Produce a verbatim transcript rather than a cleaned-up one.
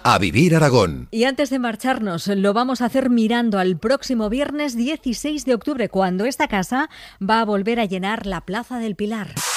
A Vivir Aragón. Y antes de marcharnos, lo vamos a hacer mirando al próximo viernes dieciséis de octubre, cuando esta casa va a volver a llenar la Plaza del Pilar.